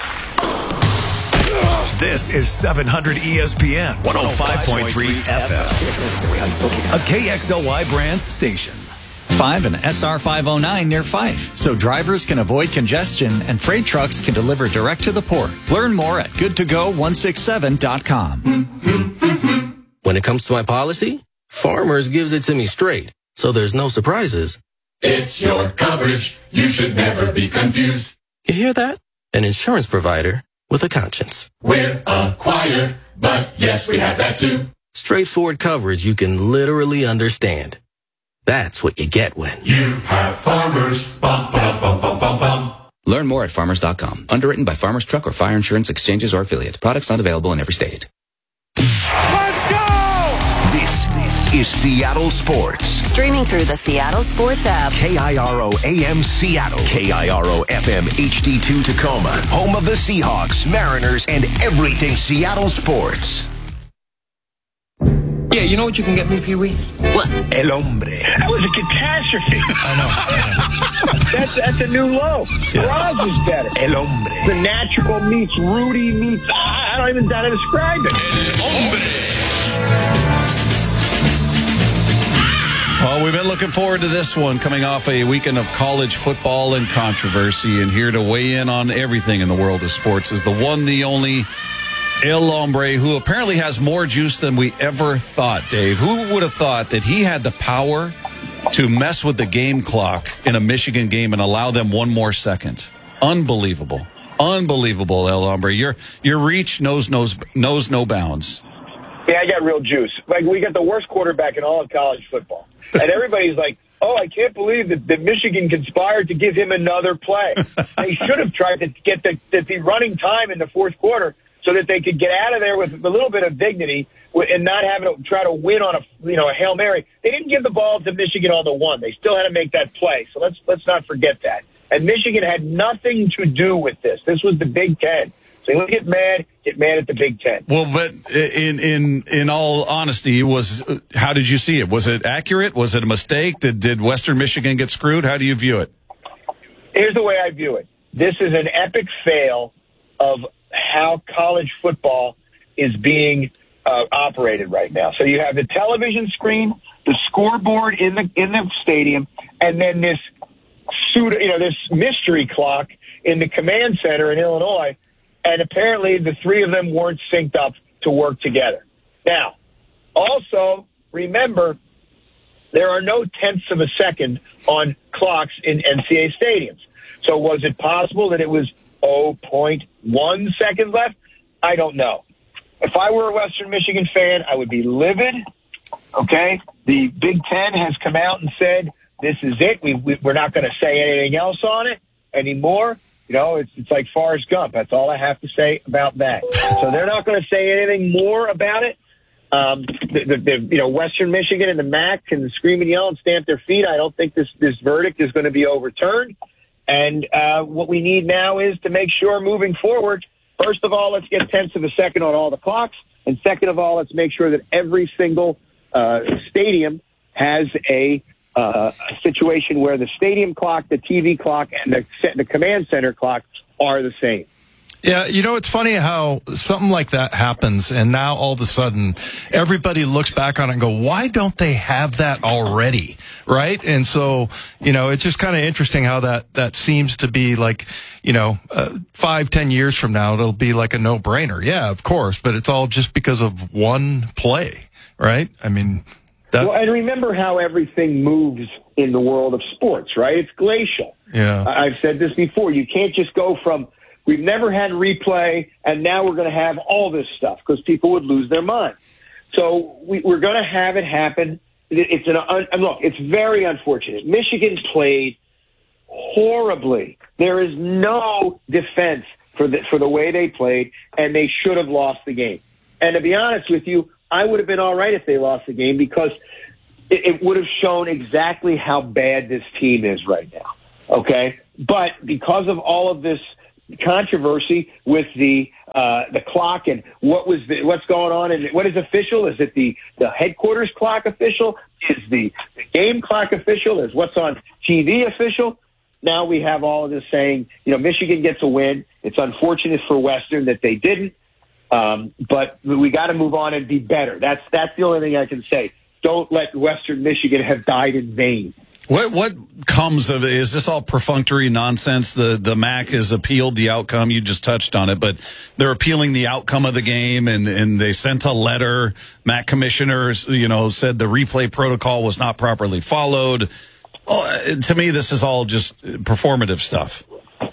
This is seven hundred E S P N one oh five point three F M. A K X L Y Brands station. five and S R five oh nine near Fife, so drivers can avoid congestion and freight trucks can deliver direct to the port. Learn more at good to go one six seven dot com. When it comes to my policy, Farmers gives it to me straight, so there's no surprises. It's your coverage. You should never be confused. You hear that? An insurance provider with a conscience. We're a choir, but yes, we have that too. Straightforward coverage you can literally understand. That's what you get when you have Farmers. Bum, bum, bum, bum, bum, bum. Learn more at farmers dot com. Underwritten by Farmers Truck or Fire Insurance Exchanges or affiliate. Products not available in every state. This is Seattle Sports. Streaming through the Seattle Sports app. K I R O A M Seattle. K I R O F M H D two Tacoma. Home of the Seahawks, Mariners, and everything Seattle sports. Yeah, you know what you can get me, Pee-wee? What? El Hombre. That was a catastrophe. I know. that's that's a new low. Yeah. Roz is better. El Hombre. The natural meets Rudy meets, I don't even know how to describe it. El Hombre. Well, we've been looking forward to this one, coming off a weekend of college football and controversy, and here to weigh in on everything in the world of sports is the one, the only El Hombre, who apparently has more juice than we ever thought, Dave. Who would have thought that he had the power to mess with the game clock in a Michigan game and allow them one more second? Unbelievable. Unbelievable, El Hombre. Your your reach knows, knows, knows no bounds. Yeah, I got real juice. Like, we got the worst quarterback in all of college football. And everybody's like, oh, I can't believe that, that Michigan conspired to give him another play. They should have tried to get the, the, the running time in the fourth quarter so that they could get out of there with a little bit of dignity and not having to try to win on a, you know, a Hail Mary. They didn't give the ball to Michigan on the one. They still had to make that play. So let's, let's not forget that. And Michigan had nothing to do with this. This was the Big Ten. So you get mad, get mad at the Big Ten. Well, but in in in all honesty, was how did you see it? Was it accurate? Was it a mistake? Did did Western Michigan get screwed? How do you view it? Here's the way I view it. This is an epic fail of how college football is being uh, operated right now. So you have the television screen, the scoreboard in the in the stadium, and then this pseudo, you know, this mystery clock in the command center in Illinois. And apparently the three of them weren't synced up to work together. Now, also, remember, there are no tenths of a second on clocks in N C double A stadiums. So was it possible that it was zero point one seconds left? I don't know. If I were a Western Michigan fan, I would be livid. Okay? The Big Ten has come out and said, this is it. We, we, we're not going to say anything else on it anymore. You know, it's it's like Forrest Gump. That's all I have to say about that. So they're not going to say anything more about it. Um, the, the, the, you know, Western Michigan and the M A C can scream and yell and stamp their feet. I don't think this, this verdict is going to be overturned. And uh, what we need now is to make sure moving forward, first of all, let's get tenths of a second on all the clocks. And second of all, let's make sure that every single uh, stadium has a uh, a situation where the stadium clock, the T V clock, and the, the command center clock are the same. Yeah, you know, it's funny how something like that happens, and now all of a sudden everybody looks back on it and go, why don't they have that already, right? And so, you know, it's just kind of interesting how that, that seems to be like, you know, uh, five, ten years from now, it'll be like a no-brainer. Yeah, of course, but it's all just because of one play, right? I mean... That... Well, and remember how everything moves in the world of sports, right? It's glacial. Yeah. I've said this before. You can't just go from... We've never had replay, and now we're going to have all this stuff because people would lose their mind. So we, we're going to have it happen. It's an and look. It's very unfortunate. Michigan played horribly. There is no defense for the for the way they played, and they should have lost the game. And to be honest with you, I would have been all right if they lost the game because it, it would have shown exactly how bad this team is right now. Okay, but because of all of this controversy with the uh, the clock and what was the, what's going on and what is official? Is it the, the headquarters clock official? Is the, the game clock official? Is what's on T V official? Now we have all of this saying, you know, Michigan gets a win. It's unfortunate for Western that they didn't, um, but we got to move on and be better. That's that's the only thing I can say. Don't let Western Michigan have died in vain. What what comes of it? Is this all perfunctory nonsense? The the M A C has appealed the outcome. You just touched on it, but they're appealing the outcome of the game, and, and they sent a letter. M A C commissioners, you know, said the replay protocol was not properly followed. Oh, to me, this is all just performative stuff.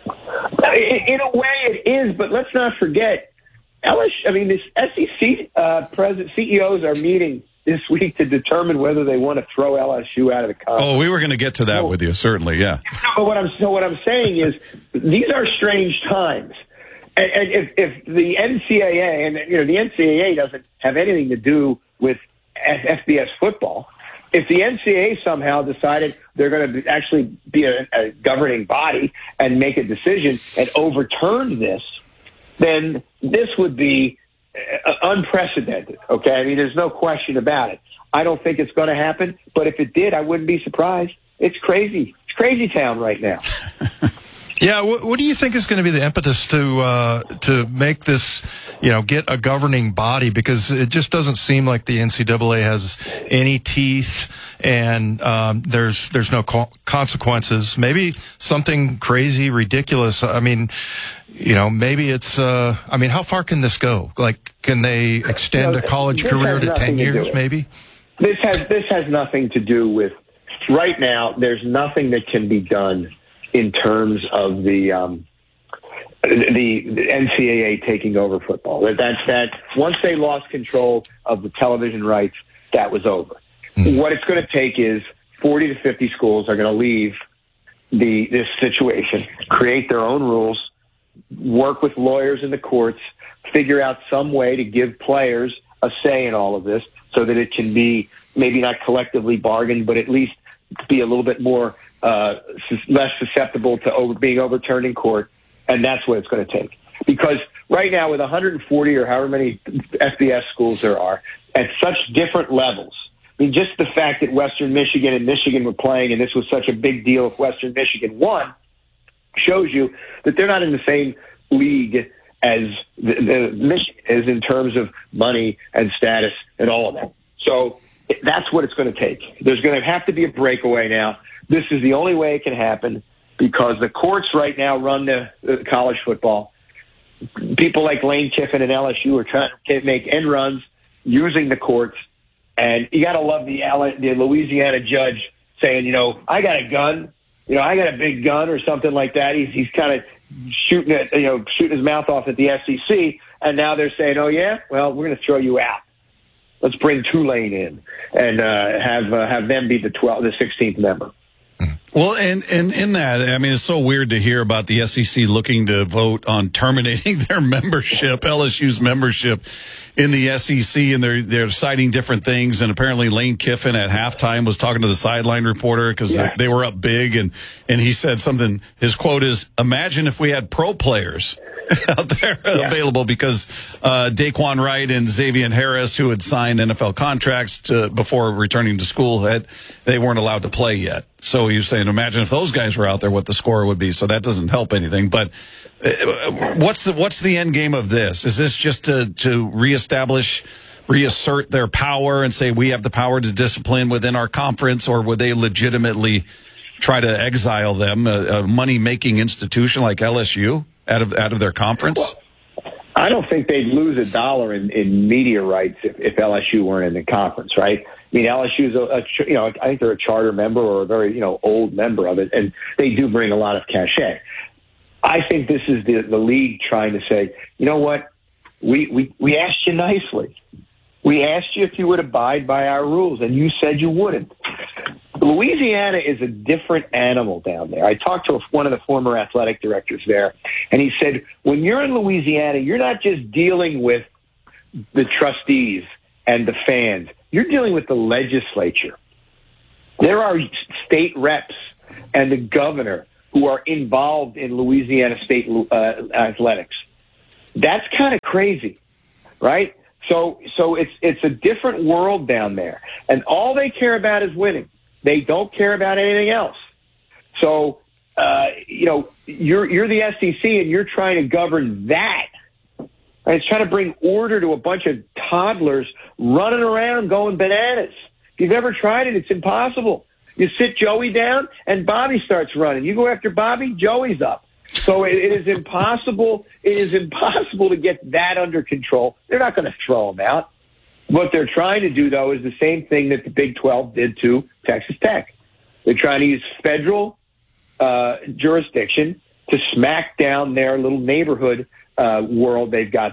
In a way, it is, but let's not forget, L S U. I mean, this S E C uh, president C E Os are meeting this week to determine whether they want to throw L S U out of the conference. Oh, we were going to get to that with you, certainly, yeah. But what I'm so what I'm saying is these are strange times, and, and if, if the N C double A and you know the N C double A doesn't have anything to do with F B S football, if the N C double A somehow decided they're going to actually be a, a governing body and make a decision and overturn this, then this would be unprecedented, okay? I mean, there's no question about it. I don't think it's going to happen, but if it did, I wouldn't be surprised. It's crazy. It's crazy town right now. Yeah, what, what do you think is going to be the impetus to uh, to make this, you know, get a governing body? Because it just doesn't seem like the N C double A has any teeth, and um, there's there's no co- consequences. Maybe something crazy, ridiculous. I mean, you know, maybe it's. Uh, I mean, how far can this go? Like, can they extend no, a college career to ten to years? Maybe this has this has nothing to do with. Right now, there's nothing that can be done in terms of the um, the, the N C double A taking over football. That's that. Once they lost control of the television rights, that was over. Mm-hmm. What it's going to take is forty to fifty schools are going to leave the this situation, create their own rules, work with lawyers in the courts, figure out some way to give players a say in all of this so that it can be maybe not collectively bargained, but at least be a little bit more uh, less susceptible to over, being overturned in court. And that's what it's going to take. Because right now with one hundred forty or however many F B S schools there are at such different levels, I mean, just the fact that Western Michigan and Michigan were playing and this was such a big deal if Western Michigan won shows you that they're not in the same league as the, the Michigan is in terms of money and status and all of that. So that's what it's going to take. There's going to have to be a breakaway now. This is the only way it can happen because the courts right now run the, the college football. People like Lane Kiffin and L S U are trying to make end runs using the courts. And you got to love the, the Louisiana judge saying, you know, I got a gun. You know, I got a big gun or something like that. He's he's kind of shooting it, you know, shooting his mouth off at the S E C. And now they're saying, oh, yeah, well, we're going to throw you out. Let's bring Tulane in and uh, have uh, have them be the twelfth, the sixteenth member. Well, and, and in that, I mean, it's so weird to hear about the S E C looking to vote on terminating their membership, L S U's membership in the S E C, and they're they're citing different things. And apparently Lane Kiffin at halftime was talking to the sideline reporter because yeah. they, they were up big, and, and he said something, his quote is, imagine if we had pro players out there yeah. available because uh, Daquan Wright and Xavier Harris, who had signed N F L contracts to, before returning to school, had they weren't allowed to play yet. So you're saying, imagine if those guys were out there, what the score would be. So that doesn't help anything. But uh, what's the what's the end game of this? Is this just to to reestablish, reassert their power and say we have the power to discipline within our conference, or would they legitimately try to exile them, a, a money-making institution like L S U, out of out of their conference? Well, I don't think they'd lose a dollar in, in media rights if, if L S U weren't in the conference, right? I mean, L S U's a, a you know, I think they're a charter member or a very you know old member of it, and they do bring a lot of cachet. I think this is the the league trying to say, you know what, we we we asked you nicely. We asked you if you would abide by our rules, and you said you wouldn't. Louisiana is a different animal down there. I talked to one of the former athletic directors there, and he said, when you're in Louisiana, you're not just dealing with the trustees and the fans. You're dealing with the legislature. There are state reps and the governor who are involved in Louisiana state uh, athletics. That's kind of crazy, right? So, so it's it's a different world down there, and all they care about is winning. They don't care about anything else. So, uh, you know, you're you're the S E C, and you're trying to govern that. And it's trying to bring order to a bunch of toddlers running around going bananas. If you've ever tried it, it's impossible. You sit Joey down, and Bobby starts running. You go after Bobby, Joey's up. So it, it is impossible. It is impossible to get that under control. They're not going to throw them out. What they're trying to do, though, is the same thing that the Big twelve did to Texas Tech. They're trying to use federal uh, jurisdiction to smack down their little neighborhood uh, world they've got